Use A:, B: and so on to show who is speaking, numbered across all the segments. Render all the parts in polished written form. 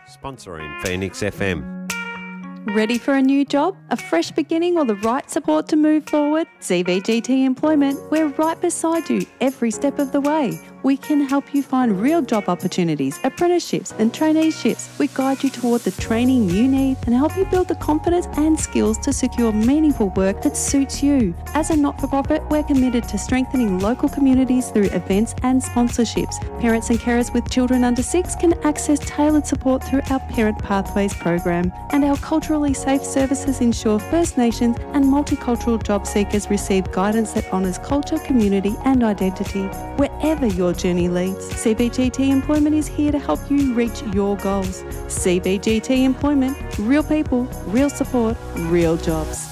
A: sponsoring Phoenix FM.
B: Ready for a new job, a fresh beginning, or the right support to move forward? CBGT Employment, we're right beside you every step of the way. We can help you find real job opportunities, apprenticeships and traineeships. We guide you toward the training you need and help you build the confidence and skills to secure meaningful work that suits you. As a not-for-profit, we're committed to strengthening local communities through events and sponsorships. Parents and carers with children under 6 can access tailored support through our Parent Pathways program. And our culturally safe services ensure First Nations and multicultural job seekers receive guidance that honours culture, community and identity. Wherever your journey leads, CBGT Employment is here to help you reach your goals. CBGT Employment, real people, real support, real jobs.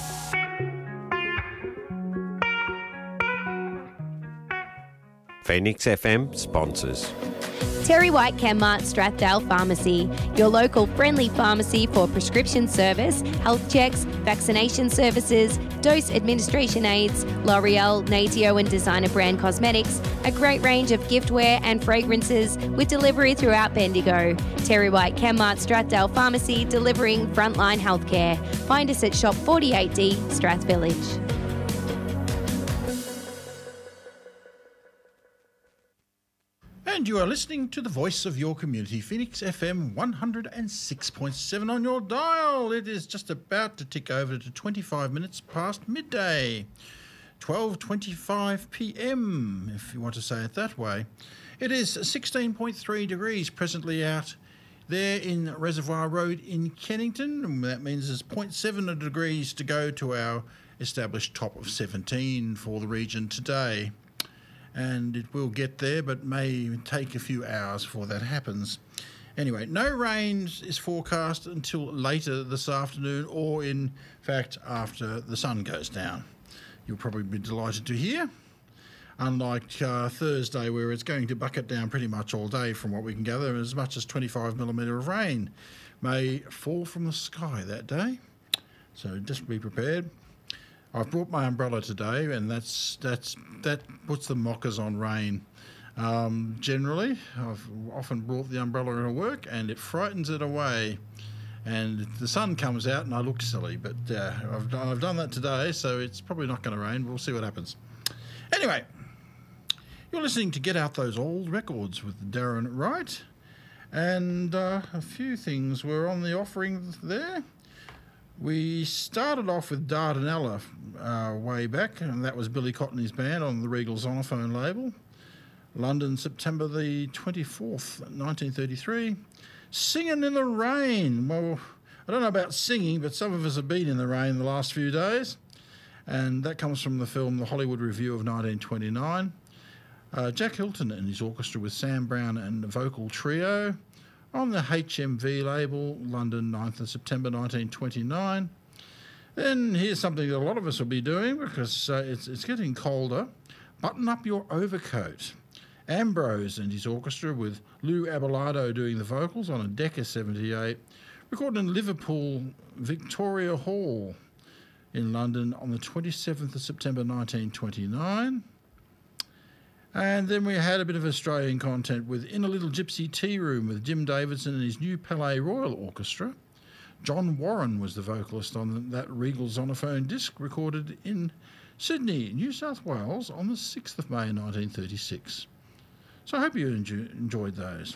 A: Phoenix FM sponsors.
C: Terry White Chemmart Strathdale Pharmacy, your local friendly pharmacy for prescription service, health checks, vaccination services, dose administration aids, L'Oreal, Natio and designer brand cosmetics, a great range of giftware and fragrances with delivery throughout Bendigo. Terry White Chemmart Strathdale Pharmacy, delivering frontline healthcare. Find us at Shop 48D, Strath Village.
D: And you are listening to the voice of your community, Phoenix FM 106.7 on your dial. It is just about to tick over to 25 minutes past midday, 12:25 p.m, if you want to say it that way. It is 16.3 degrees presently out there in Reservoir Road in Kennington. And that means there's 0.7 degrees to go to our established top of 17 for the region today. And it will get there, but may take a few hours before that happens. Anyway, no rain is forecast until later this afternoon, or in fact after the sun goes down. You'll probably be delighted to hear. Unlike Thursday, where it's going to bucket down pretty much all day from what we can gather, as much as 25 millimetre of rain may fall from the sky that day. So just be prepared. I've brought my umbrella today, and that puts the mockers on rain. Generally, I've often brought the umbrella to work, and it frightens it away. And the sun comes out, and I look silly. But I've done that today, so it's probably not going to rain. We'll see what happens. Anyway, you're listening to Get Out Those Old Records with Darren Wright, and a few things were on the offering there. We started off with Dardanella way back, and that was Billy Cotton's band on the Regal Zonophone label. London, September the 24th, 1933. Singing in the Rain. Well, I don't know about singing, but some of us have been in the rain the last few days. And that comes from the film The Hollywood Review of 1929. Jack Hilton and his orchestra with Sam Brown and the vocal trio. On the HMV label, London, 9th of September 1929. Then here's something that a lot of us will be doing because it's getting colder. Button Up Your Overcoat. Ambrose and his orchestra with Lou Abelardo doing the vocals on a Decca 78. Recorded in Liverpool, Victoria Hall in London on the 27th of September 1929. And then we had a bit of Australian content with In a Little Gypsy Tea Room with Jim Davidson and his new Palais Royal Orchestra. John Warren was the vocalist on that Regal Zonophone disc, recorded in Sydney, New South Wales on the 6th of May 1936. So I hope you enjoyed those.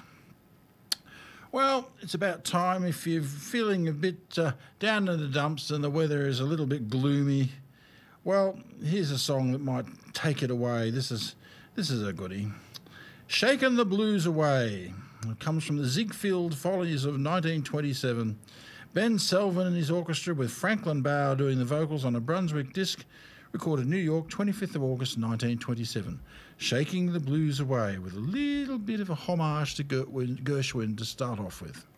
D: Well, it's about time. If you're feeling a bit down in the dumps and the weather is a little bit gloomy, well, here's a song that might take it away. This is a goodie. Shaking the Blues Away. It comes from the Ziegfeld Follies of 1927. Ben Selvin and his orchestra with Franklin Bauer doing the vocals on a Brunswick disc, recorded New York, 25th of August 1927. Shaking the Blues Away, with a little bit of a homage to Gershwin to start off with.